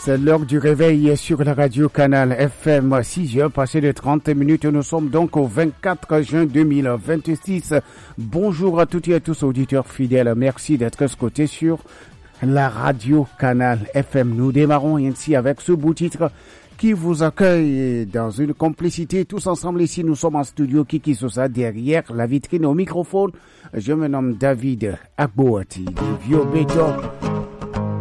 C'est l'heure du réveil sur la radio Canal FM, 6h passé de 30 minutes. Nous sommes donc au 24 juin 2026. Bonjour à toutes et à tous auditeurs fidèles. Merci d'être escortés sur la radio Canal FM. Nous démarrons ainsi avec ce beau titre qui vous accueille dans une complicité tous ensemble. Ici, nous sommes en studio Kiki Sosa derrière la vitrine au microphone. Je me nomme David Agbouati, le vieux béton.